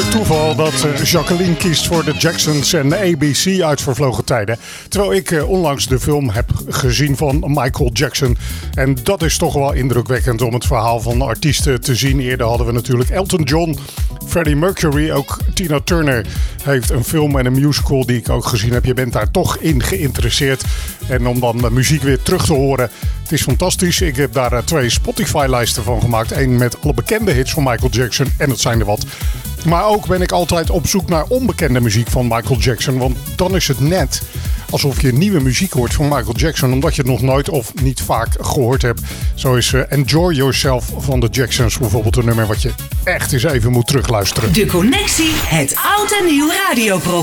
toeval dat Jacqueline kiest voor de Jacksons en ABC uit vervlogen tijden. Terwijl ik onlangs de film heb gezien van Michael Jackson. En dat is toch wel indrukwekkend om het verhaal van artiesten te zien. Eerder hadden we natuurlijk Elton John, Freddie Mercury, ook Tina Turner heeft een film en een musical die ik ook gezien heb. Je bent daar toch in geïnteresseerd. En om dan de muziek weer terug te horen, het is fantastisch. Ik heb daar 2 Spotify-lijsten van gemaakt. Eén met alle bekende hits van Michael Jackson. En dat zijn er wat. Maar ook ben ik altijd op zoek naar onbekende muziek van Michael Jackson. Want dan is het net alsof je nieuwe muziek hoort van Michael Jackson. Omdat je het nog nooit of niet vaak gehoord hebt. Zo is Enjoy Yourself van de Jacksons bijvoorbeeld een nummer wat je echt eens even moet terugluisteren. De Connectie, het oud en nieuw radioprogramma.